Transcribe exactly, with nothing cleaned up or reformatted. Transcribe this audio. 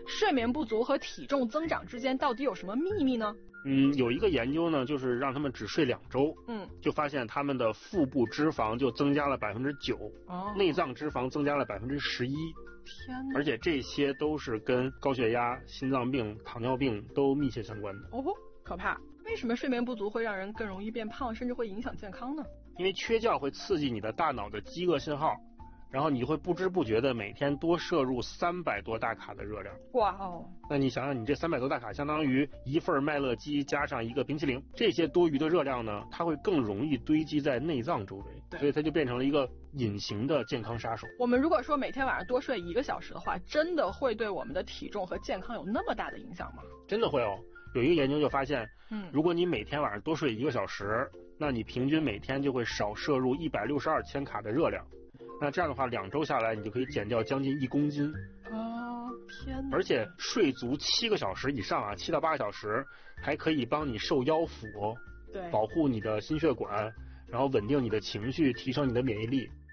睡眠不足和体重增长之间到底有什么秘密呢？ 嗯，有一个研究呢，就是让他们只睡两周， 嗯， 就发现他们的腹部脂肪就增加了百分之九， 哦， 内脏脂肪增加了百分之十一。 天哪！ 而且这些都是跟高血压、心脏病、糖尿病都密切相关的。 哦，可怕！为什么睡眠不足会让人更容易变胖，甚至会影响健康呢？ 因为缺觉会刺激你的大脑的饥饿信号，然后你会不知不觉的每天多摄入三百多大卡的热量。 哇哦！ 那你想想，你这三百多大卡相当于一份麦乐鸡加上一个冰淇淋，这些多余的热量呢，它会更容易堆积在内脏周围，所以它就变成了一个隐形的健康杀手。 我们如果说每天晚上多睡一个小时的话，真的会对我们的体重和健康有那么大的影响吗？ 真的会哦。有一个研究就发现， 嗯， 如果你每天晚上多睡一个小时，那你平均每天就会少摄入一百六十二千卡的热量。那这样的话，两周下来，你就可以减掉将近一公斤。 哦，天哪！ 而且睡足七个小时以上啊，七到八个小时，还可以帮你瘦腰腹， 对， 保护你的心血管，然后稳定你的情绪，提升你的免疫力。